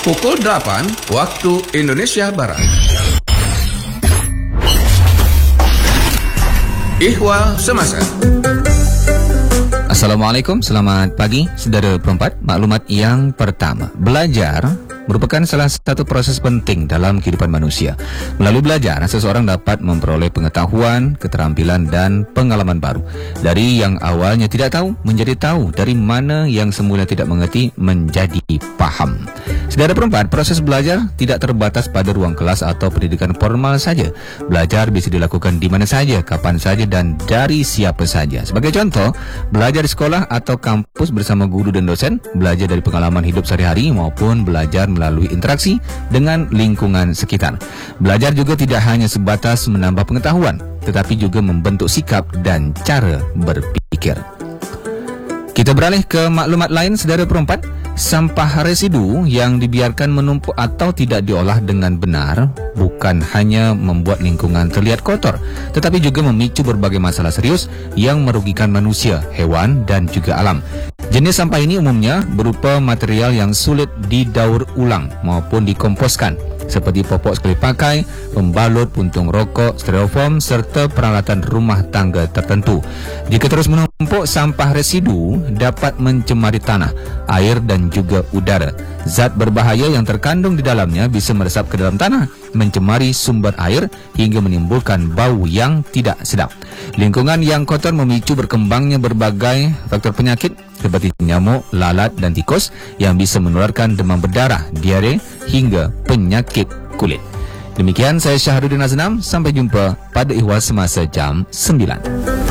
Pukul 8 waktu Indonesia Barat. Ihwal Semasa. Assalamualaikum, selamat pagi saudara perempat. Maklumat yang pertama, belajar merupakan salah satu proses penting dalam kehidupan manusia. Melalui belajar, seseorang dapat memperoleh pengetahuan, keterampilan dan pengalaman baru. Dari yang awalnya tidak tahu menjadi tahu, dari mana yang semula tidak mengerti menjadi paham. Saudara perempat, proses belajar tidak terbatas pada ruang kelas atau pendidikan formal saja. Belajar bisa dilakukan di mana saja, kapan saja dan dari siapa saja. Sebagai contoh, belajar di sekolah atau kampus bersama guru dan dosen, belajar dari pengalaman hidup sehari-hari maupun belajar melalui interaksi dengan lingkungan sekitar. Belajar juga tidak hanya sebatas menambah pengetahuan, tetapi juga membentuk sikap dan cara berpikir. Kita beralih ke maklumat lain, saudara perempat. Sampah residu yang dibiarkan menumpuk atau tidak diolah dengan benar bukan hanya membuat lingkungan terlihat kotor, tetapi juga memicu berbagai masalah serius yang merugikan manusia, hewan dan juga alam. Jenis sampah ini umumnya berupa material yang sulit didaur ulang maupun dikomposkan, seperti popok sekali pakai, pembalut, puntung rokok, styrofoam, serta peralatan rumah tangga tertentu. Jika terus menumpuk, sampah residu dapat mencemari tanah, air dan juga udara. Zat berbahaya yang terkandung di dalamnya bisa meresap ke dalam tanah, mencemari sumber air hingga menimbulkan bau yang tidak sedap. Lingkungan yang kotor memicu berkembangnya berbagai faktor penyakit seperti nyamuk, lalat dan tikus yang bisa menularkan demam berdarah, diare hingga penyakit kulit. Demikian saya Syahrudin Aznam, sampai jumpa pada Ihwal Semasa jam 9.